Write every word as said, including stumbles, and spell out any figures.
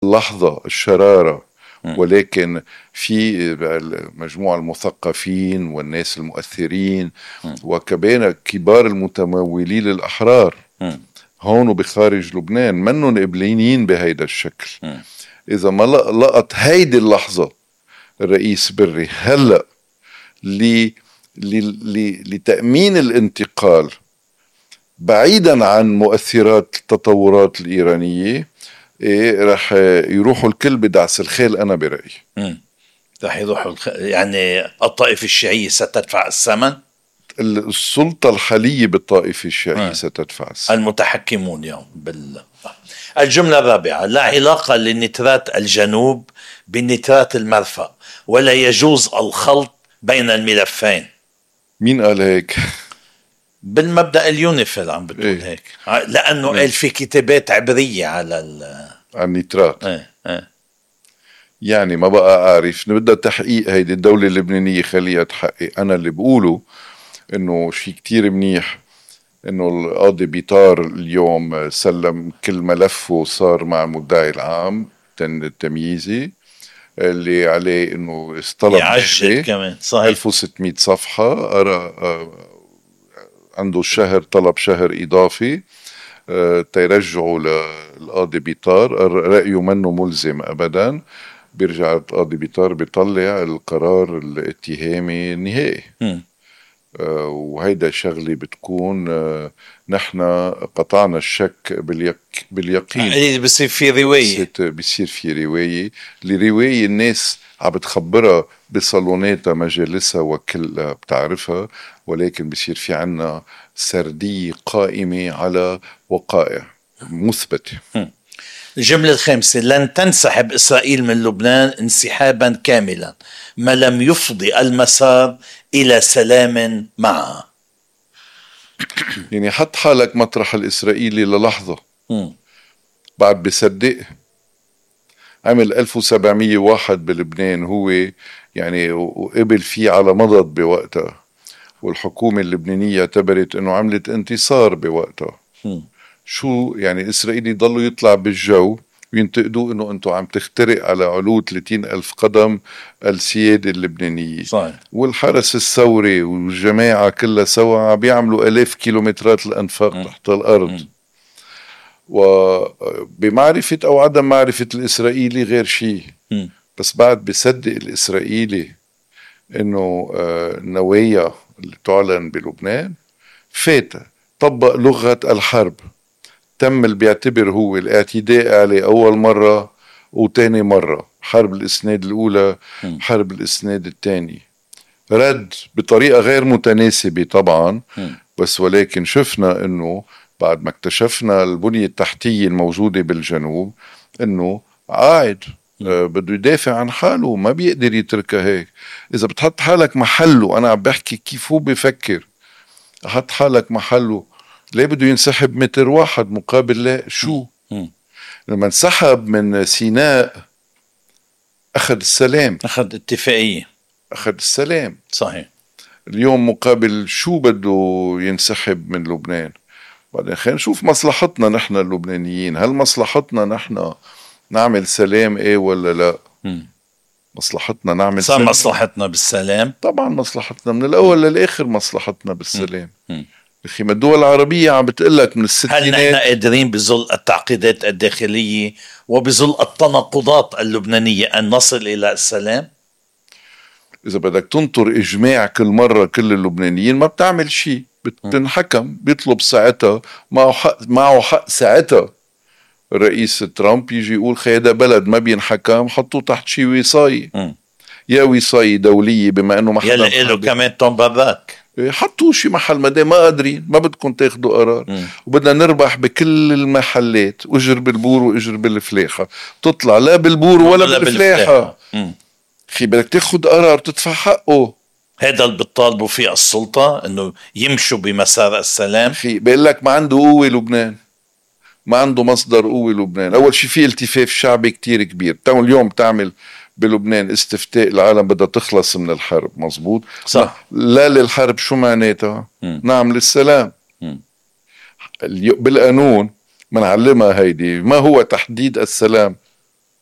اللحظة الشرارة، ولكن في مجموعة المثقفين والناس المؤثرين وكمان كبار المتمولين الأحرار هون بخارج لبنان منن قبلينين بهيدا الشكل. إذا ما لقط هيدي اللحظة الرئيس بري هلأ لتأمين الانتقال بعيدا عن مؤثرات التطورات الإيرانية، إيه رح يروحوا الكل بدعس الخيل. أنا برأيي رح يروحوا الخ... يعني الطائفة الشيعية ستدفع الثمن. السلطة الحالية بالطائفة الشيعية م. ستدفع الثمن. المتحكمون يوم بال... الجملة الرابعة: لا علاقة لنترات الجنوب بالنترات المرفأ، ولا يجوز الخلط بين الملفين. مين قال هيك؟ بالمبدأ اليونيفيل عم بتقول إيه؟ هيك لأنه قال في كتابات عبرية على على النترات. إيه إيه. يعني ما بقى أعرف بدها تحقيق. هيدي الدولة اللبنانية خليها تحقق. أنا اللي بقوله إنه شيء كتير منيح إنه القاضي بيطار اليوم سلم كل ملفه وصار مع المدعي العام التمييزي اللي عليه إنه استلم يعجل كمان. صحيح. ألف وستمئة صفحة. أرى عنده الشهر طلب شهر إضافي أه تيرجعوا للقاضي بيطار. رأيه منه ملزم أبدا. بيرجع القاضي بيطار بيطلع القرار الاتهامي النهائي. أه وهيدا شغلي بتكون أه نحن قطعنا الشك باليق... باليقين. يعني بصير في رواية. بصير في رواية. لرواية الناس عم بتخبرها بصالوناتها مجالسها وكلها بتعرفها، ولكن بصير في عنا سردية قائمة على وقائع مثبتة. الجملة الخامسة: لن تنسحب إسرائيل من لبنان انسحابا كاملا ما لم يفضي المسار إلى سلام معها. يعني حط حالك مطرح الإسرائيلي للحظة. م. بعد بصدق عمل ألف وسبعمية واحد بلبنان هو يعني وقبل فيه على مضض بوقتها، والحكومة اللبنانية اعتبرت انه عملت انتصار بوقتها. م. شو يعني الإسرائيلي يضلوا يطلع بالجو وينتقدوا انه انتوا عم تخترق على علو ثلاثين ألف قدم السيادة اللبنانية. صحيح. والحرس الثوري والجماعة كلها سوا بيعملوا آلاف كيلومترات الأنفاق م. تحت الأرض. م. وبمعرفة أو عدم معرفة الإسرائيلي غير شيء. م. بس بعد بيصدق الإسرائيلي إنه النوايا اللي تعلن بلبنان فات طبق لغة الحرب. تم اللي بيعتبر هو الاعتداء عليه أول مرة وتاني مرة، حرب الإسناد الأولى م. حرب الإسناد الثاني. رد بطريقة غير متناسبة طبعا م. بس ولكن شفنا إنه بعد ما اكتشفنا البنية التحتية الموجودة بالجنوب انه قاعد آه بده يدافع عن حاله، ما بيقدر يتركها هيك. اذا بتحط حالك محله، انا عم بحكي كيف هو بفكر، حط حالك محله، ليه بده ينسحب متر واحد مقابل لا شو؟ م. لما انسحب من سيناء اخذ السلام، اخذ اتفاقية، اخذ السلام. صحيح. اليوم مقابل شو بده ينسحب من لبنان؟ بعدين خلينا نشوف مصلحتنا نحن اللبنانيين. هل مصلحتنا نحن نعمل سلام ايه ولا لا؟ م. مصلحتنا نعمل سلام. مصلحتنا بالسلام طبعا. مصلحتنا من الاول م. للاخر مصلحتنا بالسلام. اخي ما الدول العربية عم بتقلك من الستينات. هل نحن قادرين بظل التعقيدات الداخلية وبظل التناقضات اللبنانية ان نصل الى السلام؟ اذا بدك تنطر اجماع كل مرة كل اللبنانيين ما بتعمل شيء. بتنحكم، بيطلب ساعتها معه حق، معه حق ساعتها الرئيس ترامب يجي يقول خيدا بلد ما بينحكم حطوه تحت شي وصاية. يا وصاية دولية بما انه ما حدا يلي له كمان توم باراك حطوه شي محل مدام ما قادرين، ما بدكم تاخدوا قرار م. وبدنا نربح بكل المحلات، واجر بالبور واجر بالفلاحة، تطلع لا بالبور ولا, ولا بالفلاحة. اخي بدك تاخد قرار تدفع حقه. هذا اللي بتطالبوا فيه السلطة انه يمشوا بمسار السلام. اخي بقول لك ما عنده قوة لبنان، ما عنده مصدر قوة لبنان. اول شيء في التفاف شعبي كتير كبير. تو اليوم تعمل بلبنان استفتاء العالم بدها تخلص من الحرب، مزبوط صح. لا للحرب شو معناتها؟ نعم للسلام. م. بالقانون منعلمها هيدي ما هو تحديد السلام.